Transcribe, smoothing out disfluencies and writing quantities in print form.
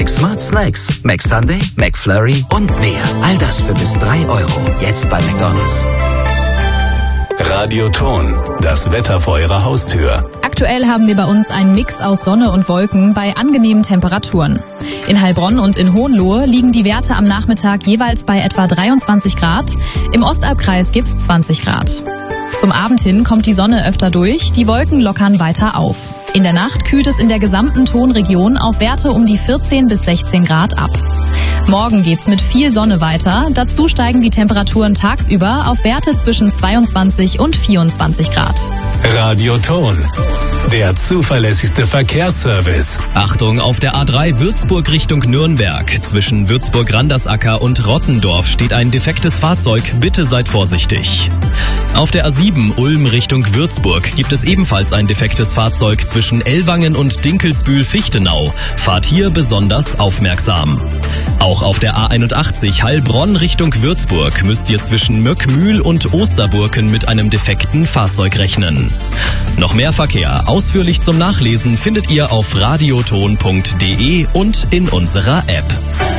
Smart Snacks, McSunday, McFlurry und mehr. All das für bis 3 €. Jetzt bei McDonald's. Radioton, das Wetter vor Ihrer Haustür. Aktuell haben wir bei uns einen Mix aus Sonne und Wolken bei angenehmen Temperaturen. In Heilbronn und in Hohenlohe liegen die Werte am Nachmittag jeweils bei etwa 23 Grad. Im Ostalbkreis gibt's 20 Grad. Zum Abend hin kommt die Sonne öfter durch, die Wolken lockern weiter auf. In der Nacht kühlt es in der gesamten Tonregion auf Werte um die 14 bis 16 Grad ab. Morgen geht's mit viel Sonne weiter. Dazu steigen die Temperaturen tagsüber auf Werte zwischen 22 und 24 Grad. Radioton, der zuverlässigste Verkehrsservice. Achtung, auf der A3 Würzburg Richtung Nürnberg. Zwischen Würzburg-Randersacker und Rottendorf steht ein defektes Fahrzeug. Bitte seid vorsichtig. Auf der A7 Ulm Richtung Würzburg gibt es ebenfalls ein defektes Fahrzeug zwischen Ellwangen und Dinkelsbühl-Fichtenau. Fahrt hier besonders aufmerksam. Auch auf der A81 Heilbronn Richtung Würzburg müsst ihr zwischen Möckmühl und Osterburken mit einem defekten Fahrzeug rechnen. Noch mehr Verkehr ausführlich zum Nachlesen findet ihr auf radioton.de und in unserer App.